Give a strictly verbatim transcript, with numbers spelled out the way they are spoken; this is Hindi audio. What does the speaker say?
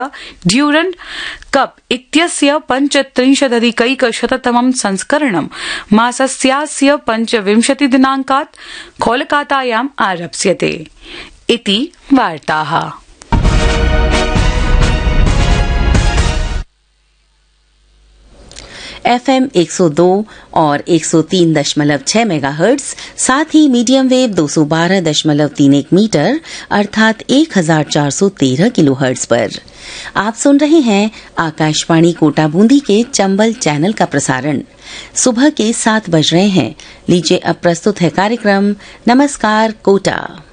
ड्यूरण्ड् कप् इत्यस्य पञ्चत्रिंशदधिकैकशततमं संस्करणं मासस्यास्य पञ्चविंशतिदिनाङ्कात् कोलकातायाम् आरप्स्यते इति वार्ताः। एफएम एक सौ दो और एक सौ तीन दशमलव छह मेगाहर्ट्ज, साथ ही मीडियम वेव दो सौ बारह दशमलव तीन एक मीटर अर्थात एक हजार चार सौ तेरह किलोहर्ट्ज पर आप सुन रहे हैं आकाशवाणी कोटा बूंदी के चंबल चैनल का प्रसारण। सुबह के सात बज रहे हैं। लीजिए अब प्रस्तुत है कार्यक्रम नमस्कार कोटा।